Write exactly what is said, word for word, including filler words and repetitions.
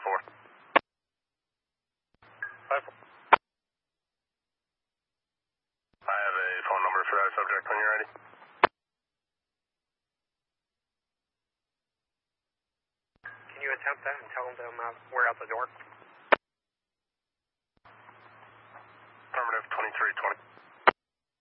four. five four. I have a phone number for that subject when you're ready. Can you attempt that and tell them uh, we're out the door? Affirmative, twenty-three twenty.